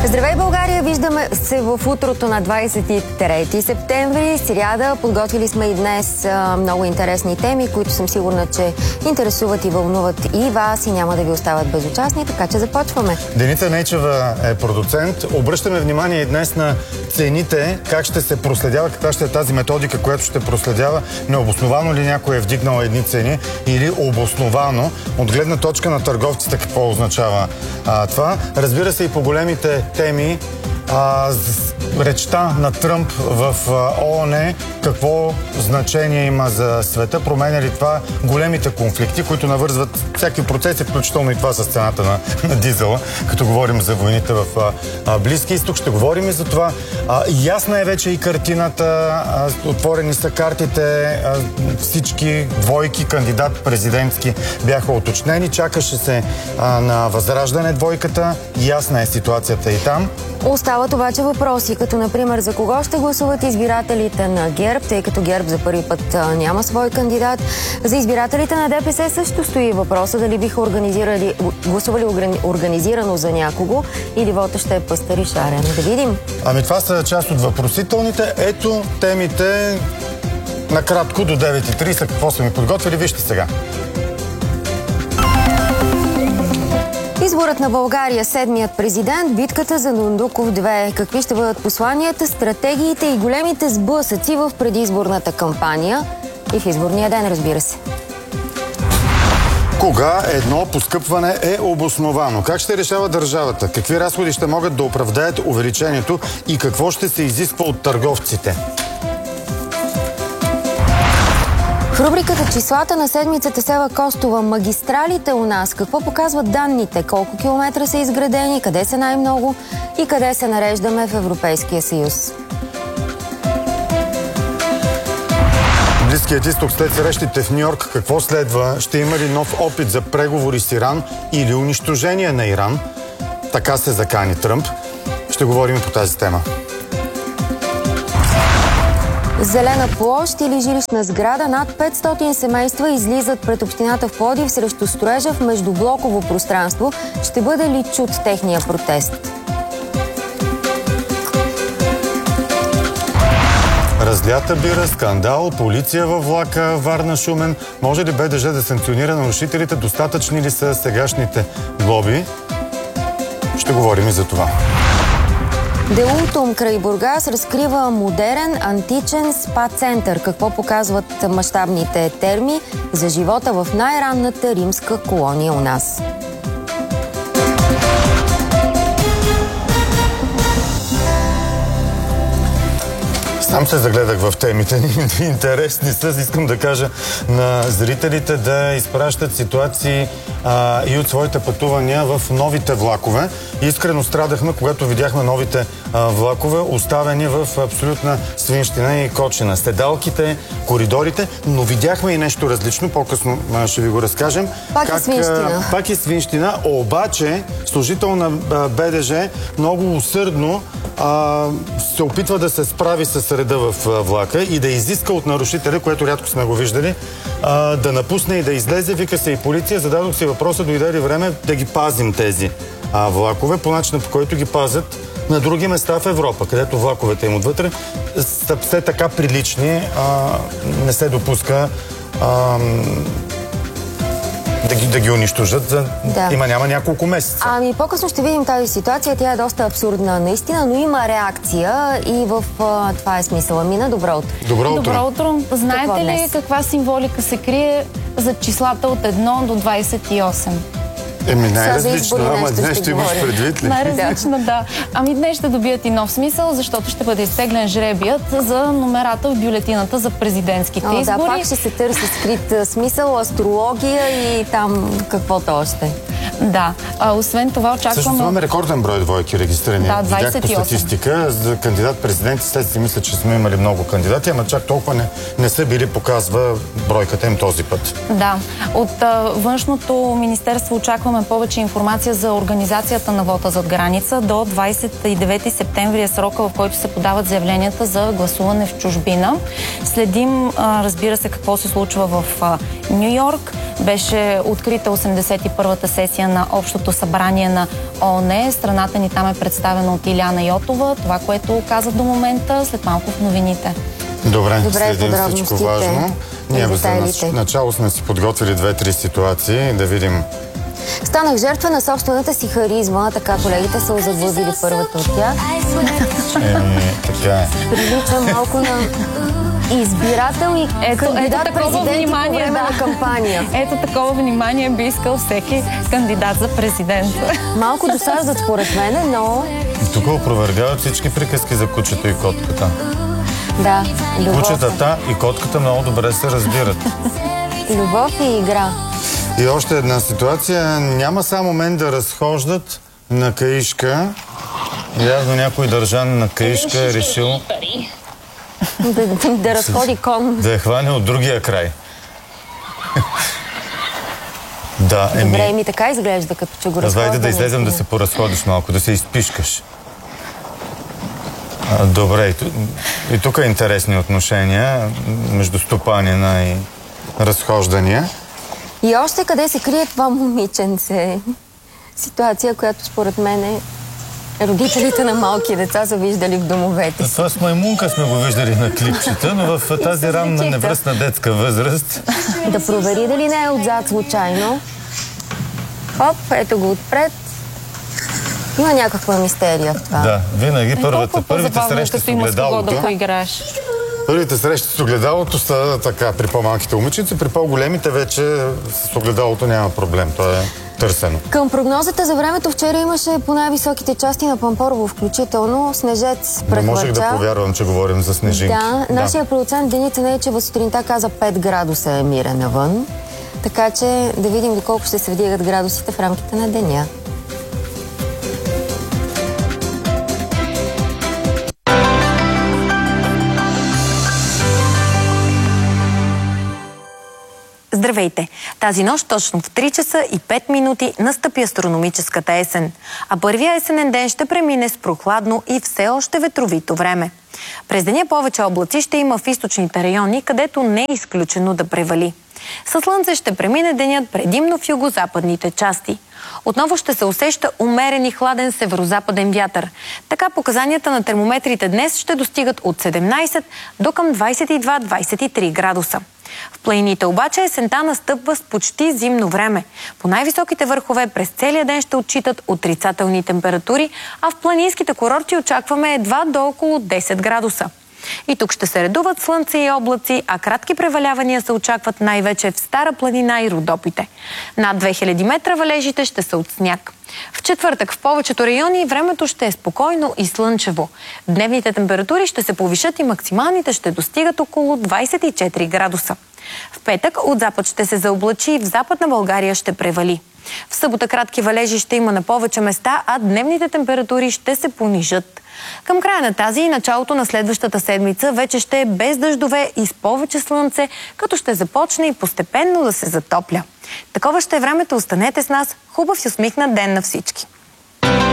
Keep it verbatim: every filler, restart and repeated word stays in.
Здравей, България! Виждаме се в утрото на двадесет и трети септември, сряда. Подготвили сме и днес а, много интересни теми, които съм сигурна, че интересуват и вълнуват и вас и няма да ви остават безучастни, така че започваме. Деница Нейчева е продуцент. Обръщаме внимание и днес на цените, как ще се проследява, каква ще е тази методика, която ще проследява. Необосновано ли някой е вдигнал едни цени или обосновано от гледна точка на търговците какво означава а, това. Разбира се и по големите теми, а, речта на Тръмп в ООН, какво значение има за света, променя ли това големите конфликти, които навързват всякакви процеси, включително и това с цената на, на дизела, като говорим за войните в а, Близки изток. Ще говорим и за това. А, ясна е вече и картината, а, отворени са картите, а, всички двойки кандидат президентски бяха уточнени, чакаше се а, на Възраждане двойката, ясна е ситуацията и там. Остават обаче въпроси, като например за кого ще гласуват избирателите на ГЕРБ, тъй като ГЕРБ за първи път а, няма свой кандидат. За избирателите на ДПС също стои въпроса дали биха организирали, гласували организирано за някого или вота ще е пъстър и шарен. Да видим. Ами това са част от въпросителните. Ето темите накратко до девет и тридесет. Какво са ми подготвили? Вижте сега. Изборът на България, седмият президент, битката за Дондуков две. Какви ще бъдат посланията, стратегиите и големите сблъсъци в предизборната кампания и в изборния ден, разбира се. Кога едно поскъпване е обосновано? Как ще решава държавата? Какви разходи ще могат да оправдаят увеличението и какво ще се изисква от търговците? В рубриката "Числата на седмицата" Сева Костова. Магистралите у нас. Какво показват данните? Колко километра са изградени? Къде са най-много? И къде се нареждаме в Европейския съюз? Близкият изток след срещите в Ню-Йорк. Какво следва? Ще има ли нов опит за преговори с Иран или унищожение на Иран? Така се закани Тръмп. Ще говорим по тази тема. Зелена площ или жилищна сграда. Над петстотин семейства излизат пред общината в Пловдив срещу строежа в междублоково пространство. Ще бъде ли чут техния протест? Разлята бира, скандал, полиция във влака Варна-Шумен. Може ли БДЖ да санкционира нарушителите? Достатъчни ли са сегашните глоби? Ще говорим и за това. Деултум край Бургас разкрива модерен античен спа-център. Какво показват мащабните терми за живота в най-ранната римска колония у нас? Сам се загледах в темите ни. Интересни са. Искам да кажа на зрителите да изпращат ситуации а, и от своите пътувания в новите влакове. Искрено страдахме, когато видяхме новите а, влакове, оставени в абсолютна свинщина и кочина. Седалките, коридорите, но видяхме и нещо различно. По-късно а, ще ви го разкажем. Пак как, е свинщина. А, пак е свинщина, обаче служител на а, БДЖ много усърдно а, се опитва да се справи с реда в а, влака и да изиска от нарушителя, което рядко сме го виждали, а, да напусне и да излезе. Вика се и полиция. Зададох си въпроса, дойде ли време да ги пазим тези а, влакове, по начина, по който ги пазят на други места в Европа, където влаковете им отвътре са все така прилични, а, не се допуска а, да ги, да ги унищожат. За... Да. Има няма няколко месеца. Ами по-късно ще видим тази ситуация. Тя е доста абсурдна наистина, но има реакция и в а, това е смисъла. Мина, добро утро. Добро утро. Добро утро. Знаете ли каква символика се крие за числата от едно до двадесет и осем? Еми най-различно, ама днес ще имаш предвид ли? Най-различно, да. да. Ами днес ще добият и нов смисъл, защото ще бъде изтеглен жребият за номерата в бюлетината за президентските О, избори. Да, пак ще се търси скрит смисъл, астрология и там каквото още. Да. А, освен това очакваме... Също имаме рекорден брой двойки регистрирани. Да, двадесет и осем. Видях по статистика за кандидат-президенти. След си мисля, че сме имали много кандидати, ама чак толкова не, не са били, показва бройката им този път. Да. От а, външното министерство очакваме повече информация за организацията на вота зад граница. До двадесет и девети септември е срока, в който се подават заявленията за гласуване в чужбина. Следим, а, разбира се, какво се случва в а, Ню Йорк. Беше открита осемдесет и първата сесия на Общото събрание на ООН. Страната ни там е представена от Иляна Йотова. Това, което каза до момента, след малко в новините. Добре, Добре, следим всичко важно. Ние за начало сме си подготвили две-три ситуации, да видим. Станах жертва на собствената си харизма, така колегите са озаглавили първата от тях. Еми, така е. Прилича малко на избирател и ето, кандидат ето такова президент внимание, по време да. на кампания. Ето такова внимание би искал всеки кандидат за президент. Малко досаждат според мене, но... Тук опровергават всички приказки за кучето и котката. Да, любов. Кучетата и котката много добре се разбират. Любов и игра. И още една ситуация. Няма само мен да разхождат на каишка. Явно някой държан на каишка е решил Да, да, да разходи кон. да я хване от другия край. Да, еми... Добре, ми така изглежда, като че го разхожда. Давайте да излезем да се поразходиш малко, да се изпишкаш. А, добре, и, и тук е интересни отношения между стопанина и разхождания. И още къде се крие това момиченце. Ситуация, която според мен е родителите на малки деца са виждали в домовете си. Това с маймунка сме го виждали на клипчета, но в тази ранна невръстна детска възраст. Да провери дали не е отзад случайно. Хоп, ето го отпред. Има някаква мистерия в това. Да, винаги първата, първите срещи с огледалото. Да поиграеш. Първите срещи с огледалото са така при по-малките момиченци, при по-големите вече с огледалото няма проблем. То е търсено. Към прогнозата за времето вчера имаше по най-високите части на Пампорово, включително снежец прехвърча. Не можех да повярвам, че говорим за снежинки. Да, нашия продуцент Деница Нейчева сутринта каза пет градуса е мирен навън. Така че да видим доколко ще се вдигат градусите в рамките на деня. Здравейте! Тази нощ точно в три часа и пет минути настъпи астрономическата есен, а първия есенен ден ще премине с прохладно и все още ветровито време. През деня повече облаци ще има в източните райони, където не е изключено да превали. Със слънце ще премине денят предимно в югозападните части. Отново ще се усеща умерен и хладен северозападен вятър. Така показанията на термометрите днес ще достигат от седемнайсет до към двайсет и два - двайсет и три градуса. В планините обаче есента настъпва с почти зимно време. По най-високите върхове през целия ден ще отчитат отрицателни температури, а в планинските курорти очакваме едва до около десет градуса. И тук ще се редуват слънце и облаци, а кратки превалявания се очакват най-вече в Стара планина и Родопите. Над две хиляди метра валежите ще са от сняг. В четвъртък в повечето райони времето ще е спокойно и слънчево. Дневните температури ще се повишат и максималните ще достигат около двайсет и четири градуса. В петък от запад ще се заоблачи и в Западна България ще превали. В събота кратки валежи ще има на повече места, а дневните температури ще се понижат. Към края на тази и началото на следващата седмица вече ще е без дъждове и с повече слънце, като ще започне и постепенно да се затопля. Такова ще е времето, останете с нас. Хубав и усмихнат ден на всички!